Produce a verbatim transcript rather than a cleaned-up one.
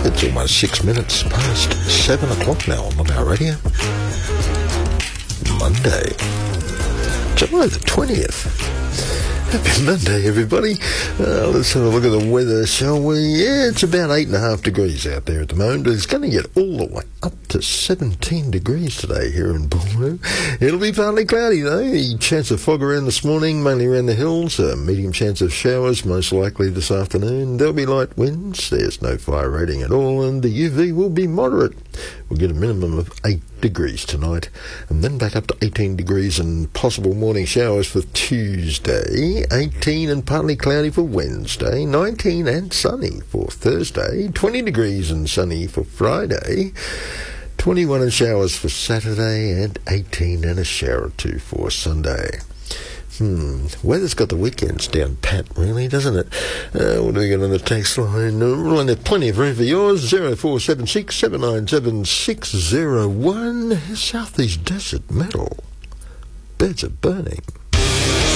It's almost six minutes past seven o'clock now on our radio. Monday, July the twentieth. Happy Monday, everybody. Uh, let's have a look at the weather, shall we? Yeah, it's about eight and a half degrees out there at the moment. It's going to get all the way up to seventeen degrees today here in Boolaroo. It'll be partly cloudy, though. A chance of fog around this morning, mainly around the hills. A medium chance of showers, most likely this afternoon. There'll be light winds. There's no fire rating at all, and the U V will be moderate. We'll get a minimum of eight degrees tonight, and then back up to eighteen degrees and possible morning showers for Tuesday, eighteen and partly cloudy for Wednesday, nineteen and sunny for Thursday, twenty degrees and sunny for Friday, twenty-one and showers for Saturday, and eighteen and a shower or two for Sunday. Hmm, weather's got the weekends down pat, really, doesn't it? Uh, what do we got on the text line? Uh, well, there's plenty of room for yours. zero four seven six, seven nine seven, six zero one. Southeast Desert Metal. Beds are burning.